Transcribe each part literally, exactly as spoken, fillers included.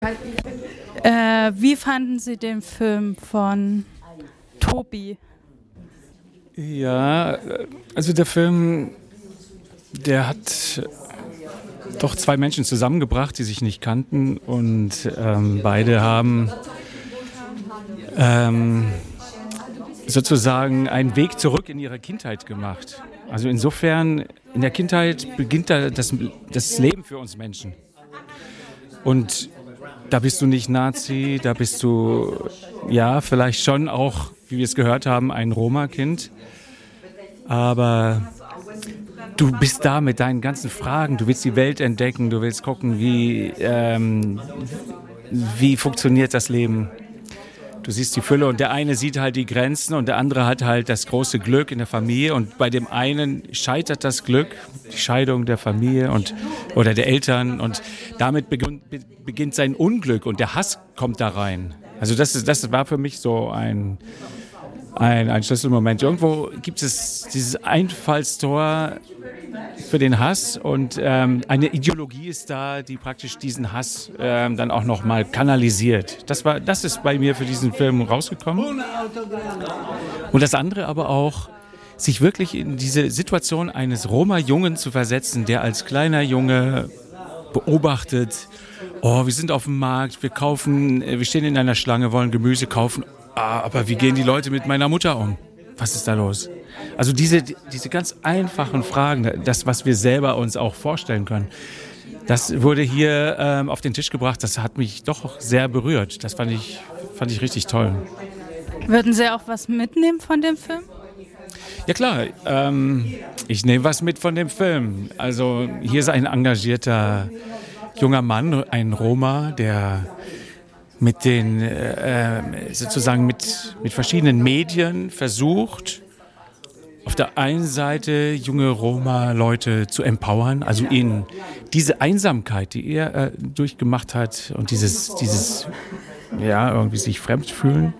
Äh, wie fanden Sie den Film von Tobi? Ja, also der Film, der hat doch zwei Menschen zusammengebracht, die sich nicht kannten, und ähm, beide haben ähm, sozusagen einen Weg zurück in ihre Kindheit gemacht. Also insofern, in der Kindheit beginnt da das, das Leben für uns Menschen. Und da bist du nicht Nazi, da bist du, ja, vielleicht schon auch, wie wir es gehört haben, ein Roma-Kind. Aber du bist da mit deinen ganzen Fragen, du willst die Welt entdecken, du willst gucken, wie, ähm, wie funktioniert das Leben. Du siehst die Fülle und der eine sieht halt die Grenzen und der andere hat halt das große Glück in der Familie, und bei dem einen scheitert das Glück, die Scheidung der Familie und, oder der Eltern, und damit beginnt, beginnt sein Unglück und der Hass kommt da rein. Also das, ist, das war für mich so ein, ein, ein Schlüsselmoment. Irgendwo gibt es dieses Einfallstor für den Hass, und ähm, eine Ideologie ist da, die praktisch diesen Hass ähm, dann auch nochmal kanalisiert. Das war, das ist bei mir für diesen Film rausgekommen. Und das andere aber auch, sich wirklich in diese Situation eines Roma-Jungen zu versetzen, der als kleiner Junge beobachtet, oh, wir sind auf dem Markt, wir kaufen, wir stehen in einer Schlange, wollen Gemüse kaufen, ah, aber wie gehen die Leute mit meiner Mutter um? Was ist da los? Also diese, diese ganz einfachen Fragen, das, was wir selber uns auch vorstellen können, das wurde hier ähm, auf den Tisch gebracht. Das hat mich doch sehr berührt. Das fand ich, fand ich richtig toll. Würden Sie auch was mitnehmen von dem Film? Ja klar, ähm, ich nehme was mit von dem Film. Also hier ist ein engagierter junger Mann, ein Roma, der mit den äh, sozusagen mit, mit verschiedenen Medien versucht, auf der einen Seite junge Roma-Leute zu empowern, also ihnen diese Einsamkeit, die er äh, durchgemacht hat, und dieses, dieses, ja, irgendwie sich fremd fühlen,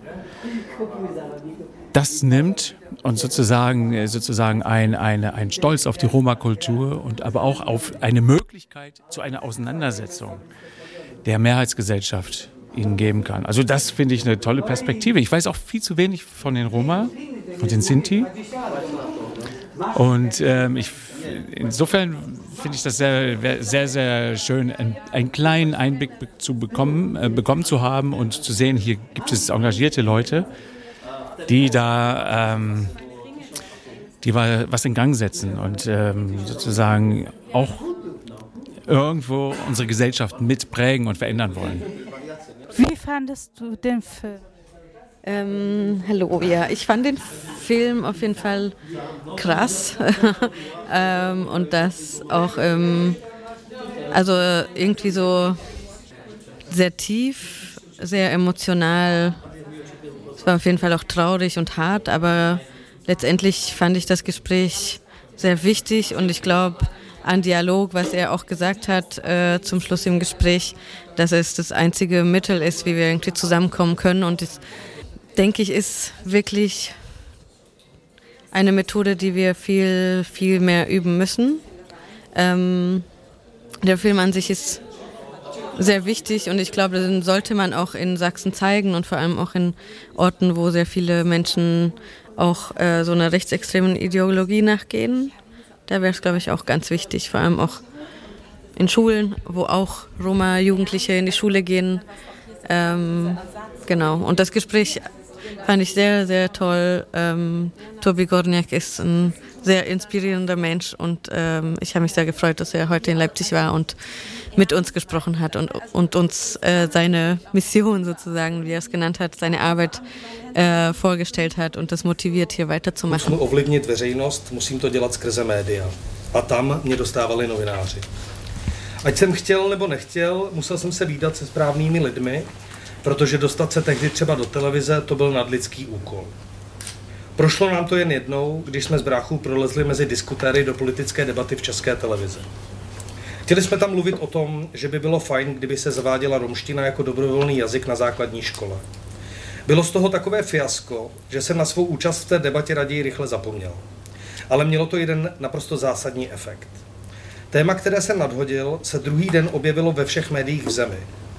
das nimmt und sozusagen, sozusagen ein, eine, ein Stolz auf die Roma-Kultur und aber auch auf eine Möglichkeit zu einer Auseinandersetzung der Mehrheitsgesellschaft ihnen geben kann. Also das finde ich eine tolle Perspektive. Ich weiß auch viel zu wenig von den Roma und den Sinti. Und ähm, ich, insofern finde ich das sehr, sehr, sehr schön, einen, einen kleinen Einblick zu bekommen, äh, bekommen zu haben und zu sehen, hier gibt es engagierte Leute, die da ähm, die was in Gang setzen und ähm, sozusagen auch irgendwo unsere Gesellschaft mitprägen und verändern wollen. Wie fandest du den Film? Ähm, hallo, ja, ich fand den Film auf jeden Fall krass ähm, und das auch ähm, also irgendwie so sehr tief, sehr emotional. Es war auf jeden Fall auch traurig und hart, aber letztendlich fand ich das Gespräch sehr wichtig, und ich glaube an Dialog, was er auch gesagt hat äh, zum Schluss im Gespräch, dass es das einzige Mittel ist, wie wir irgendwie zusammenkommen können, und das, denke ich, ist wirklich eine Methode, die wir viel, viel mehr üben müssen. Ähm, der Film an sich ist sehr wichtig, und ich glaube, den sollte man auch in Sachsen zeigen, und vor allem auch in Orten, wo sehr viele Menschen auch äh, so einer rechtsextremen Ideologie nachgehen. Da wäre es, glaube ich, auch ganz wichtig, vor allem auch in Schulen, wo auch Roma-Jugendliche in die Schule gehen. Ähm, genau, und das Gespräch fand ich sehr, sehr toll. Ähm, Tobi Gorniak ist ein sehr inspirierender Mensch, und ähm, ich habe mich sehr gefreut, dass er heute in Leipzig war und mit uns gesprochen hat und, und uns äh, seine Mission sozusagen, wie er es genannt hat, seine Arbeit äh, vorgestellt hat und das motiviert, hier weiterzumachen. Musím ovlivnit veřejnost, musím to dělat skrze média. A tam mě dostávali novináři. Ať jsem chtěl nebo nechtěl, musel jsem se vídat se správnými lidmi, protože dostat se tehdy třeba do televize, to byl nadlidský úkol. Prošlo nám to jen jednou, když jsme s bráchou prolezli mezi diskutéry do politické debaty v České televizi. Chtěli jsme tam mluvit o tom, že by bylo fajn, kdyby se zaváděla romština jako dobrovolný jazyk na základní škole. Bylo z toho takové fiasko, že jsem na svou účast v té debatě raději rychle zapomněl. Ale mělo to jeden naprosto zásadní efekt. Téma, které jsem nadhodil, se druhý den objevilo ve všech médiích v zemi.